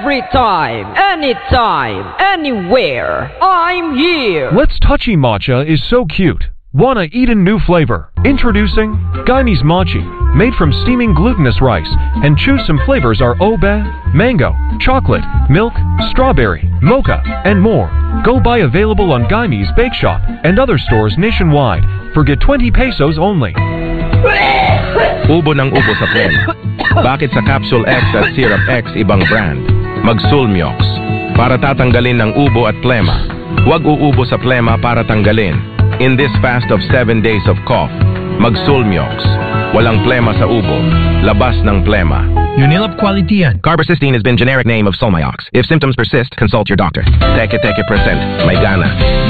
Every time, anytime, anywhere, I'm here. Let's Touchy Matcha is so cute. Wanna eat a new flavor? Introducing Guyme's Mochi, made from steaming glutinous rice, and choose some flavors are obe, mango, chocolate, milk, strawberry, mocha, and more. Go buy available on Guyme's Bake Shop and other stores nationwide for get 20 pesos only. Ubo ng ubo sa plema. Bakit sa Capsule X at Syrup X ibang brand? Mag-Sulmiox para tatanggalin ng ubo at plema. Huwag uubo sa plema para tanggalin. In this fast of 7 days of cough, mag-Sulmiox. Walang plema sa ubo, labas ng plema. Unilab quality yan. Carbacystine has been generic name of Solmiox. If symptoms persist, consult your doctor. Teke% may gana.